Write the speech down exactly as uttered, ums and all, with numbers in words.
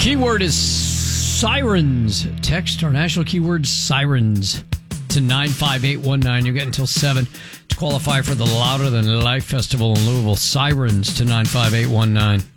Keyword is sirens. Text our national keyword sirens to nine five eight one nine. You'll get until seven to qualify for the Louder Than Life Festival in Louisville. Sirens to nine five eight one nine.